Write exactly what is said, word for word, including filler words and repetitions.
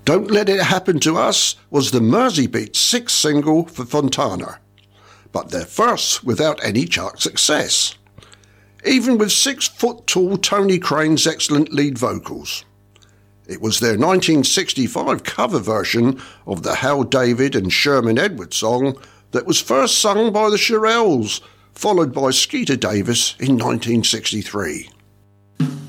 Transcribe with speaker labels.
Speaker 1: Don't Let It Happen to Us was the Merseybeats' sixth single for Fontana, but their first without any chart success, even with six-foot-tall Tony Crane's excellent lead vocals. It was their nineteen sixty-five cover version of the Hal David and Sherman Edwards song that was first sung by the Shirelles, followed by Skeeter Davis in nineteen sixty-three.